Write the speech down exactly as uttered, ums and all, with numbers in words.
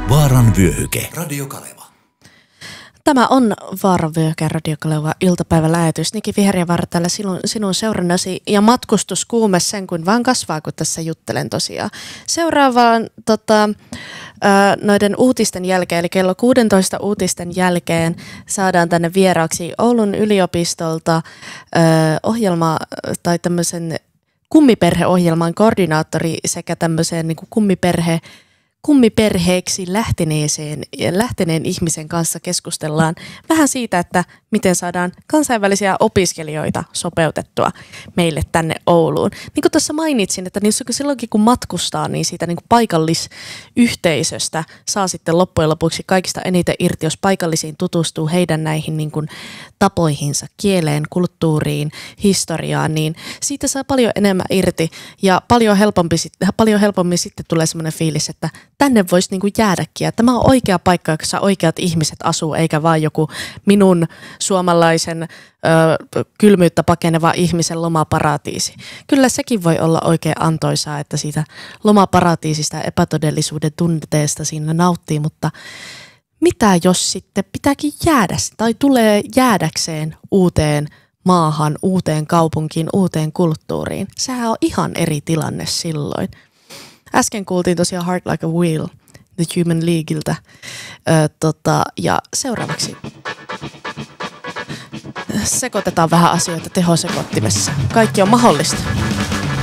Vaaran vyöhyke. Radio Kaleva. Tämä on Vaaran vyöhyke Radio Kaleva iltapäivälähetys. Niki Viheriävaara täällä sinun, sinun seurannasi ja matkustuskuume sen kuin vaan kasvaa, kun tässä juttelen tosiaan. Seuraavaan tota, noiden uutisten jälkeen, eli kello kuusitoista uutisten jälkeen saadaan tänne vieraaksi Oulun yliopistolta ohjelma tai tämmöisen kummiperheohjelman koordinaattori sekä tämmöiseen niin kuin kummiperhe kummiperheeksi lähteneeseen ja lähteneen ihmisen kanssa keskustellaan vähän siitä, että miten saadaan kansainvälisiä opiskelijoita sopeutettua meille tänne Ouluun. Niin kuin tuossa mainitsin, että silloinkin kun matkustaa, niin siitä niin kuin paikallisyhteisöstä saa sitten loppujen lopuksi kaikista eniten irti, jos paikallisiin tutustuu heidän näihin niin kuin tapoihinsa, kieleen, kulttuuriin, historiaan, niin siitä saa paljon enemmän irti ja paljon helpompi, paljon helpommin sitten tulee semmoinen fiilis, että tänne voisi niinku jäädäkin. Ja tämä on oikea paikka, jossa oikeat ihmiset asuu, eikä vaan joku minun suomalaisen ö, kylmyyttä pakeneva ihmisen lomaparatiisi. Kyllä sekin voi olla oikein antoisaa, että siitä lomaparatiisista ja epätodellisuuden tunteesta siinä nauttii, mutta mitä jos sitten pitääkin jäädä tai tulee jäädäkseen uuteen maahan, uuteen kaupunkiin, uuteen kulttuuriin? Sehän on ihan eri tilanne silloin. Äsken kuultiin tosiaan Heart Like a Wheel The Human Leagueiltä. Öö, tota, ja seuraavaksi sekoitetaan vähän asioita tehosekoittimessa. Kaikki on mahdollista.